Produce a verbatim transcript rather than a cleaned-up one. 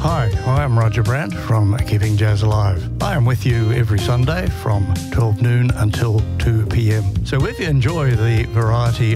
Hi, I'm Roger Brandt from Keeping Jazz Alive. I am with you every Sunday from twelve noon until two p m. So if you enjoy the variety